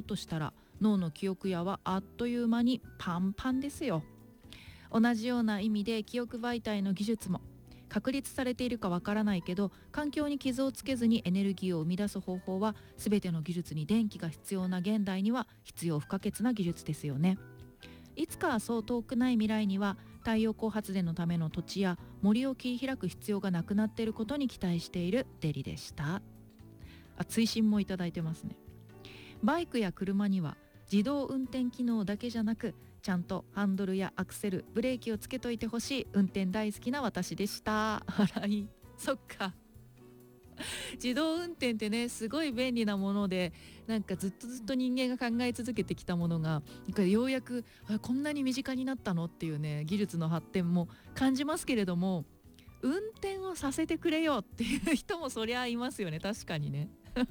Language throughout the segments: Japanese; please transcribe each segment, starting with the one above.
うとしたら脳の記憶野はあっという間にパンパンですよ。同じような意味で記憶媒体の技術も確立されているかわからないけど、環境に傷をつけずにエネルギーを生み出す方法は全ての技術に電気が必要な現代には必要不可欠な技術ですよね。いつかそう遠くない未来には太陽光発電のための土地や森を切り開く必要がなくなっていることに期待しているデリでした。追伸もいただいてますね。バイクや車には自動運転機能だけじゃなく、ちゃんとハンドルやアクセル、ブレーキをつけといてほしい。運転大好きな私でした。笑い。そっか、自動運転ってね、すごい便利なもので、なんかずっと人間が考え続けてきたものが、なんかようやくこんなに身近になったのっていうね、技術の発展も感じますけれども、運転をさせてくれよっていう人もそりゃいますよね。確かにね。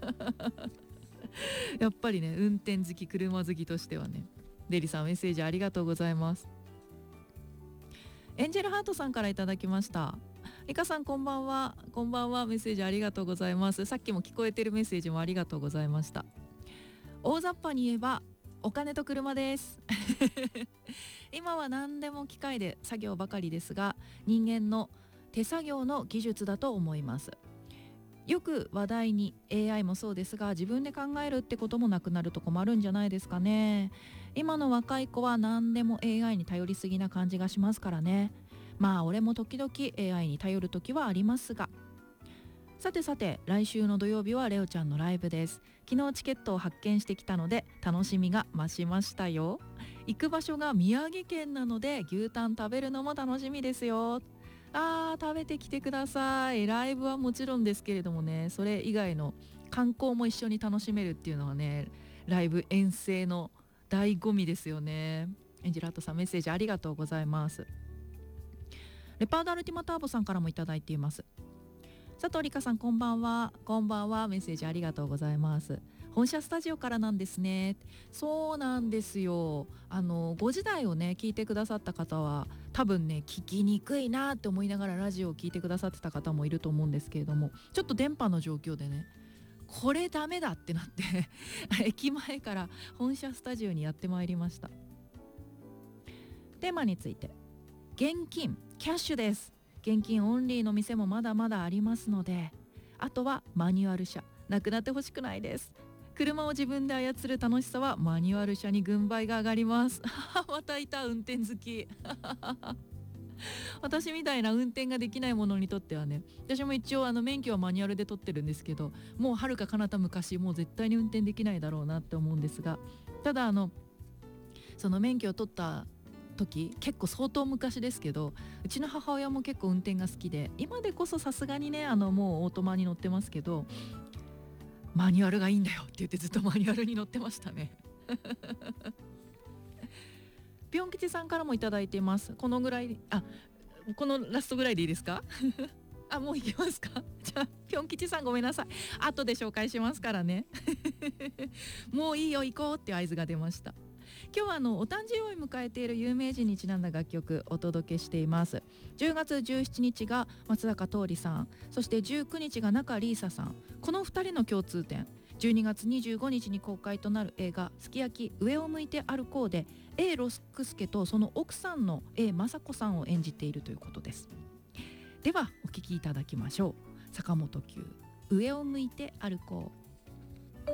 やっぱりね、運転好き、車好きとしてはね。デリさん、メッセージありがとうございます。エンジェルハートさんからいただきました。リカさん、こんばんは。こんばんは。メッセージありがとうございます。さっきも聞こえてるメッセージもありがとうございました。大雑把に言えばお金と車です今は何でも機械で作業ばかりですが、人間の手作業の技術だと思います。よく話題に AI もそうですが、自分で考えるってこともなくなると困るんじゃないですかね。今の若い子は何でも AI に頼りすぎな感じがしますからね。まあ俺も時々 AI に頼る時はありますが。さて来週の土曜日はレオちゃんのライブです。昨日チケットを発見してきたので楽しみが増しましたよ。行く場所が宮城県なので牛タン食べるのも楽しみですよ。食べてきてください。ライブはもちろんですけれどもね、それ以外の観光も一緒に楽しめるっていうのはね、ライブ遠征の醍醐味ですよね。エンジェラートさん、メッセージありがとうございます。レパードアルティマターボさんからもいただいています。佐藤理香さん、こんばんは。こんばんは。メッセージありがとうございます。本社スタジオからなんですね。そうなんですよ。5時台をね聞いてくださった方は多分ね、聞きにくいなって思いながらラジオを聞いてくださってた方もいると思うんですけれども、ちょっと電波の状況でね、これダメだってなって駅前から本社スタジオにやってまいりました。テーマについて、現金キャッシュです。現金オンリーの店もまだまだありますので、あとはマニュアル車、なくなってほしくないです。車を自分で操る楽しさはマニュアル車に軍配が上がりますまたいた、運転好き私みたいな運転ができないものにとってはね、私も一応免許はマニュアルで取ってるんですけど、もうはるか彼方昔、もう絶対に運転できないだろうなって思うんですが、ただその免許を取った時、結構相当昔ですけど、うちの母親も結構運転が好きで、今でこそさすがにねもうオートマに乗ってますけど、マニュアルがいいんだよって言ってずっとマニュアルに乗ってましたねぴょん吉さんからもいただいています。このぐらい、このラストぐらいでいいですかもう行きますかじゃあぴょん吉さん、ごめんなさい、後で紹介しますからねもういいよ行こうって合図が出ました。今日はお誕生日を迎えている有名人にちなんだ楽曲お届けしています。10月17日が松坂桃李さん、そして19日が仲里依紗さん。この2人の共通点、12月25日に公開となる映画すき焼き上を向いて歩こうで A 六輔とその奥さんの A 雅子さんを演じているということです。ではお聴きいただきましょう。坂本九、上を向いて歩こう。